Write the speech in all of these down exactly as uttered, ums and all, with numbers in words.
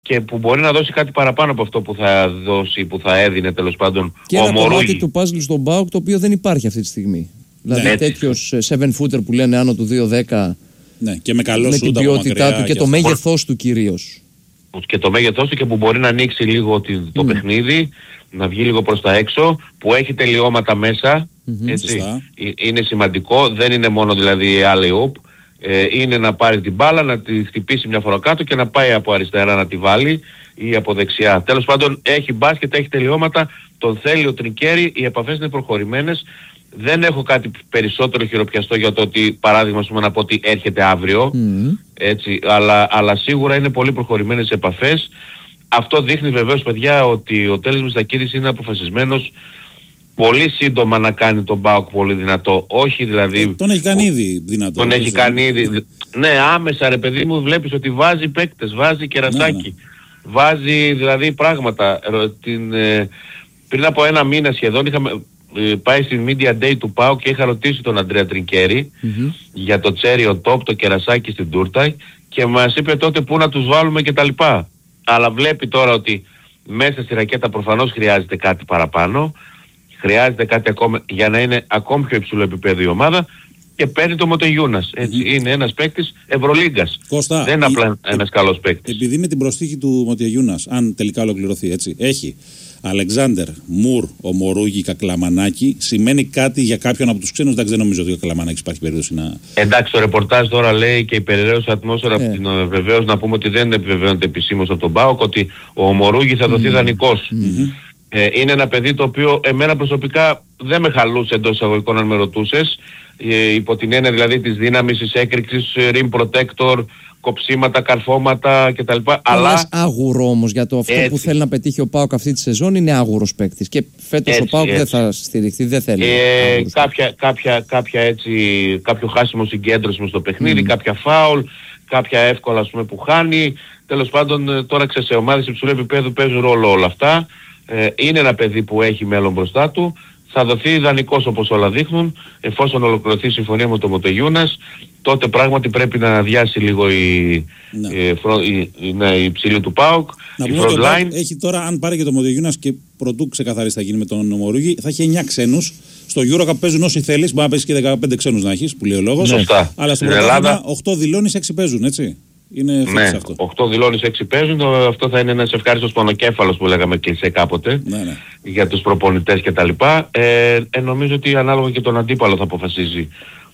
και που μπορεί να δώσει κάτι παραπάνω από αυτό που θα δώσει, που θα έδινε τέλος πάντων και ο ένα Μορούγι. κομμάτι του puzzle στον ΠΑΟΚ το οποίο δεν υπάρχει αυτή τη στιγμή. Δηλαδή ναι, τέτοιος seven footer που λένε άνω του δύο δέκα, ναι, και με, καλό με την ποιότητά του και, και το μέγεθός του κυρίως. Και το μέγεθός του και που μπορεί να ανοίξει λίγο το mm. παιχνίδι, να βγει λίγο προς τα έξω, που έχει τελειώματα μέσα, mm-hmm. έτσι. Είναι σημαντικό, δεν είναι μόνο δηλαδή alley-oop, ε, είναι να πάρει την μπάλα, να τη χτυπήσει μια φορά κάτω και να πάει από αριστερά να τη βάλει ή από δεξιά. Τέλος πάντων έχει μπάσκετ, έχει τελειώματα, τον θέλει ο Τρινκέρι, οι επαφές είναι προχωρημένες. Δεν έχω κάτι περισσότερο χειροπιαστό για το ότι, παράδειγμα, πούμε, να πω ότι έρχεται αύριο, mm. έτσι, αλλά, αλλά σίγουρα είναι πολύ προχωρημένες επαφές. Αυτό δείχνει βεβαίως, παιδιά, ότι ο Τέλης Μιστακίδης είναι αποφασισμένος πολύ σύντομα να κάνει τον ΠΑΟΚ πολύ δυνατό. Όχι δηλαδή... Ε, τον έχει κάνει ήδη δυνατό. Τον έχει κάνει ήδη... Ναι, άμεσα ρε παιδί μου, βλέπεις ότι βάζει παίκτες, βάζει κερασάκι, ναι, ναι. βάζει δηλαδή πράγματα. Την, ε, πριν από ένα μήνα σχεδόν είχαμε... πάει στην Media Day του ΠΑΟΚ και είχα ρωτήσει τον Αντρέα Τρινκέρι mm-hmm. για το τσέρι ο τόπ, το κερασάκι στην τούρτα και μας είπε τότε πού να τους βάλουμε και τα λοιπά. Αλλά βλέπει τώρα ότι μέσα στη ρακέτα προφανώς χρειάζεται κάτι παραπάνω, χρειάζεται κάτι ακόμα για να είναι ακόμη πιο υψηλό επίπεδο η ομάδα και παίρνει το Μοτεγιούνας. Έτσι, mm-hmm. είναι ένας παίκτης Ευρωλίγκας. Κώστα, δεν είναι απλά η... ένας καλός παίκτης. Επειδή με την προσθήκη του Μοτεγιούνας, αν τελικά ολοκληρωθεί έτσι, έχει Αλεξάνδερ, Μουρ, ο Μορούγι, Κακλαμανάκη, σημαίνει κάτι για κάποιον από τους ξένους? Εντάξει, δεν νομίζω ότι ο Κακλαμανάκης υπάρχει περίπτωση να... Εντάξει, το ρεπορτάζ τώρα λέει και η περιραίωση ατμόσφαιρα, yeah. βεβαίως να πούμε ότι δεν επιβεβαιώνεται επισήμως από τον ΠΑΟΚ ότι ο Μορούγι θα δοθεί mm. δανεικός. Mm-hmm. Ε, είναι ένα παιδί το οποίο εμένα προσωπικά δεν με χαλούσε εντός εισαγωγικών αν με ρωτούσες, ε, υπό την έννοια δηλαδή της δύναμης, της έκρηξης, rim protector, κοψίματα, καρφώματα κτλ. Αλλά άγουρο όμως για το αυτό έτσι. Που θέλει να πετύχει ο ΠΑΟΚ αυτή τη σεζόν είναι άγουρος παίκτης και φέτος έτσι, ο ΠΑΟΚ δεν θα στηριχθεί, δεν θέλει. Ε, κάποια, κάποια, κάποια έτσι, κάποιο χάσιμο συγκέντρωση στο παιχνίδι, mm. κάποια φάουλ, κάποια εύκολα ας πούμε, που χάνει. Τέλος πάντων τώρα ξέρεις, σε ομάδες υψηλού επίπεδου παίζουν ρόλο όλα αυτά. Ε, είναι ένα παιδί που έχει μέλλον μπροστά του. Θα δοθεί ιδανικός όπως όλα δείχνουν, εφόσον ολοκληρωθεί η συμφωνία με τον Μοτεγιούνας, τότε πράγματι πρέπει να αδειάσει λίγο η, ναι. η, η, η, ναι, η ψηλή του ΠΑΟΚ, να η πούμε front line. Έχει τώρα, αν πάρει και τον Μοτεγιούνας και πρωτού ξεκαθαρίσει θα γίνει με τον Μορούγι, θα έχει εννιά ξένους. Στο EuroCup παίζουν όσοι θέλεις, μπορεί να παίζει και δεκαπέντε ξένους να έχεις, που λέει ο λόγος. Σωστά. Αλλά στην Ελλάδα οκτώ δηλώνεις, έξι παίζουν, έτσι. Είναι ναι, αυτό. οκτώ δηλώνεις, έξι παίζουν. Αυτό θα είναι ένας ευχάριστος πονοκέφαλος που λέγαμε κλεισέ κάποτε ναι, ναι. για τους προπονητές κτλ. Ε, ε, νομίζω ότι ανάλογα και τον αντίπαλο θα αποφασίζει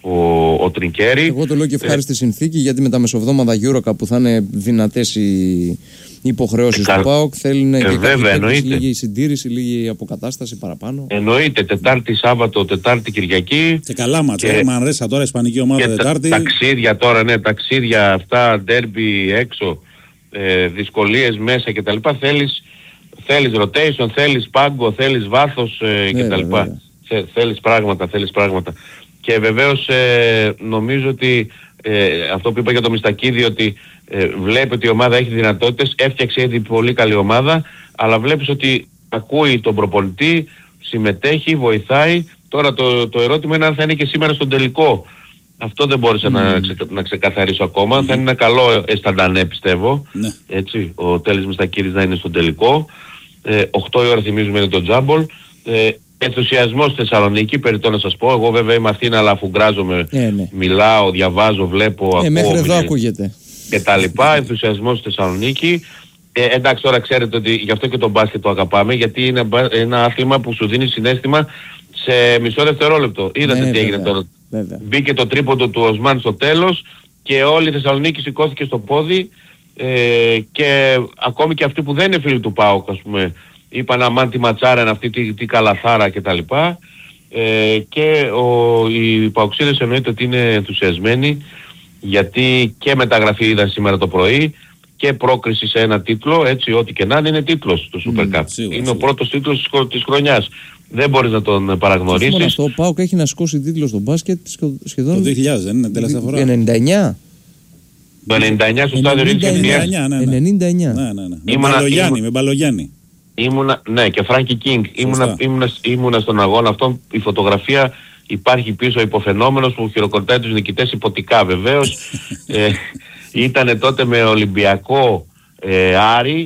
ο, ο Τρινκέρι. Εγώ το λέω και ευχάριστη ε, συνθήκη γιατί με τα μεσοβδόμαδα EuroCup που θα είναι δυνατές οι υποχρεώσεις του ΠΑΟΚ θέλει να ε, λίγη συντήρηση, λίγη αποκατάσταση παραπάνω. Εννοείται, Τετάρτη, Σάββατο, Τετάρτη, Κυριακή. Και καλά μάτσα, και... Μανρέσα τώρα, Ισπανική ομάδα Τετάρτη. Τα, ταξίδια τώρα, ναι, ταξίδια αυτά, ντέρμπι έξω, ε, δυσκολίες μέσα κτλ. Θέλεις, θέλεις rotation, θέλεις πάγκο, θέλεις βάθος ε, ναι, κτλ. Θε, θέλεις πράγματα, θέλεις πράγματα. Και βεβαίως ε, νομίζω ότι ε, αυτό που είπα για το Μιστακίδη ότι ε, βλέπει ότι η ομάδα έχει δυνατότητες, έφτιαξε ήδη πολύ καλή ομάδα, αλλά βλέπεις ότι ακούει τον προπονητή, συμμετέχει, βοηθάει. Τώρα το, το ερώτημα είναι αν θα είναι και σήμερα στον τελικό. Αυτό δεν μπόρεσα mm. να, ξε, να ξεκαθαρίσω ακόμα. Mm. Θα είναι ένα καλό αισθαντανέ πιστεύω. Mm. Έτσι, ο Τέλης Μιστακίδης να είναι στον τελικό. Ε, οκτώ η ώρα θυμίζουμε είναι το τζάμπολ. Ε, Ενθουσιασμός στη Θεσσαλονίκη, περιττό να σας πω. Εγώ βέβαια είμαι Αθήνα, αλλά αφουγκράζομαι, ε, ναι. μιλάω, διαβάζω, βλέπω, ε, ακούω. Μέχρι εδώ ακούγεται. Και τα λοιπά. Ενθουσιασμός στη Θεσσαλονίκη. Ε, εντάξει, τώρα ξέρετε ότι γι' αυτό και το μπάσκετ το αγαπάμε, γιατί είναι ένα άθλημα που σου δίνει συναίσθημα σε μισό δευτερόλεπτο. Είδατε ναι, τι έγινε τώρα. Βέβαια. Μπήκε το τρίποντο του Οσμάν στο τέλος και όλη η Θεσσαλονίκη σηκώθηκε στο πόδι ε, και ακόμη και αυτοί που δεν είναι φίλοι του ΠΑΟΚ, ας πούμε, είπαν αμάν τη ματσάρα είναι αυτή, τι, τι καλαθάρα κτλ. Ε, και ο, οι παοξίδες εννοείται ότι είναι ενθουσιασμένοι γιατί και μεταγραφή είδαν σήμερα το πρωί και πρόκριση σε ένα τίτλο, έτσι ό,τι και να είναι, είναι τίτλος του Super Cup. Mm, σίγουρα, είναι σίγουρα. Ο πρώτος τίτλος της, της χρονιάς. Δεν μπορείς να τον παραγνωρίσεις. Το ΠΑΟΚ έχει να σηκώσει τίτλο στο μπάσκετ σχεδόν... Το δύο χιλιάδες δεν είναι τελευταία φορά. ενενήντα εννιά. Το ενενήντα εννιά στο στάδιο Ρίτς ενενήντα εννιά. Ναι, ναι, ναι. Με Μπαλογιάννη, με Μπαλογιάννη. Ήμουνα, ναι, και Φράνκι Κίνγκ. Ήμουνα, ήμουνα, ήμουνα στον αγώνα αυτόν. Η φωτογραφία υπάρχει πίσω υποφαινόμενος που χειροκροτάει τους νικητές υποτικά βεβαίως. ε, ήτανε τότε με Ολυμπιακό ε, Άρη,